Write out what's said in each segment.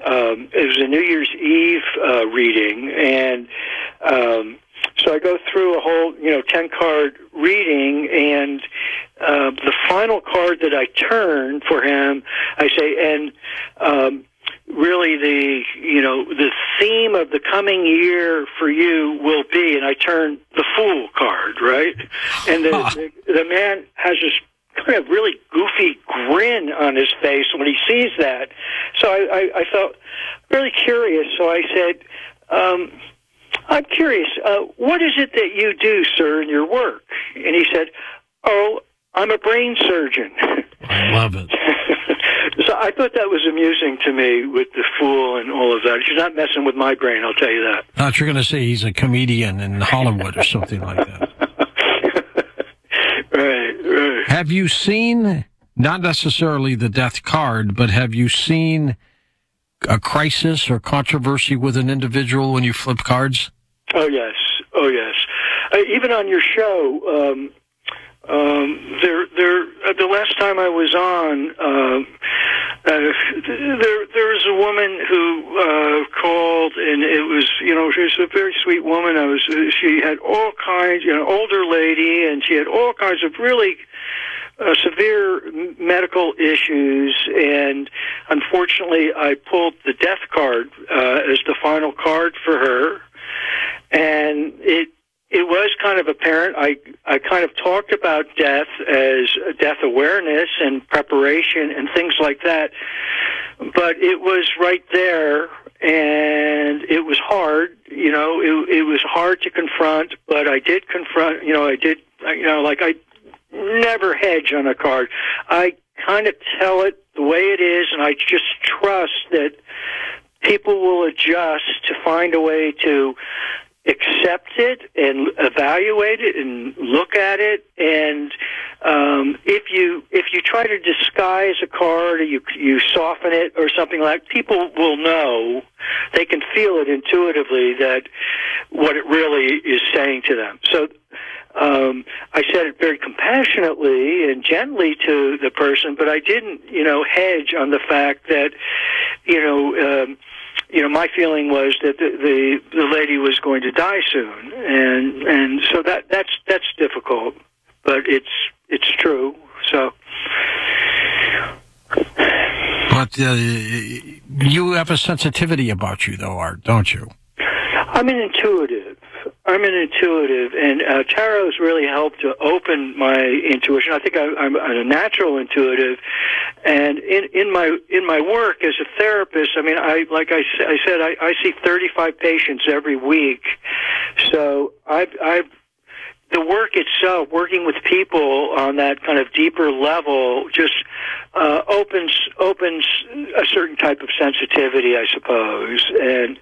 it was a New Year's Eve reading, and so I go through a whole 10-card reading, and the final card that I turn for him, I say, and really the theme of the coming year for you will be, and I turn the Fool card, right? And the man has this kind of really goofy grin on his face when he sees that. So I felt really curious. So I said, I'm curious, what is it that you do, sir, in your work? And he said, oh, I'm a brain surgeon. I love it. So I thought that was amusing to me with the Fool and all of that. She's not messing with my brain, I'll tell you that. I thought you were going to say he's a comedian in Hollywood or something like that. Right. Have you seen, not necessarily the death card, but have you seen a crisis or controversy with an individual when you flip cards? Oh, yes. Even on your show, the last time I was on, there was a woman who called, and it was, she was a very sweet woman. She had all kinds, older lady, and she had all kinds of really severe medical issues, and unfortunately I pulled the death card as the final card for her, and it was kind of apparent. I kind of talked about death as death awareness and preparation and things like that, but it was right there, and it was hard. It was hard to confront, but I did confront. I never hedge on a card. I kind of tell it the way it is, and I just trust that people will adjust to find a way to accept it and evaluate it and look at it. And if you try to disguise a card or you soften it or something like, people will know. They can feel it intuitively that what it really is saying to them. So I said it very compassionately and gently to the person, but I didn't, hedge on the fact that, my feeling was that the lady was going to die soon, and so that's difficult, but it's true. So, but you have a sensitivity about you, though, Art, don't you? I'm an intuitive, and tarot's really helped to open my intuition. I think I'm a natural intuitive, and in my work as a therapist, I said, I see 35 patients every week. So the work itself, working with people on that kind of deeper level, just opens a certain type of sensitivity, I suppose, and.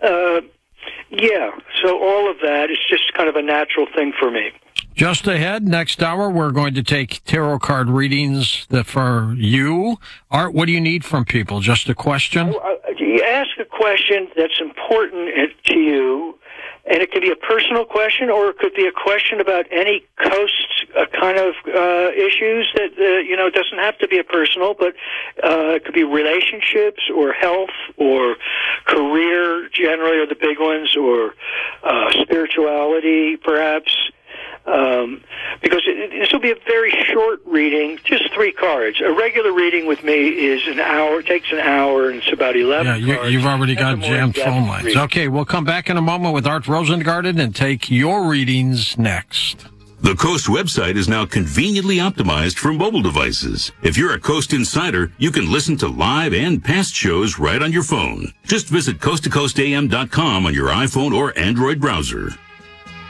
So all of that is just kind of a natural thing for me. Just ahead, next hour, we're going to take tarot card readings for you. Art, what do you need from people? Just a question? You ask a question that's important to you, and it can be a personal question, or it could be a question about any coast kind of issues that, doesn't have to be a personal, but it could be relationships or health or career generally are the big ones, or spirituality perhaps. Because this will be a very short reading, just 3 cards. A regular reading with me is an hour, takes an hour, and it's about 11 cards. You've already got jammed phone lines. Reading. Okay, we'll come back in a moment with Art Rosengarten and take your readings next. The Coast website is now conveniently optimized for mobile devices. If you're a Coast insider, you can listen to live and past shows right on your phone. Just visit coasttocoastam.com on your iPhone or Android browser.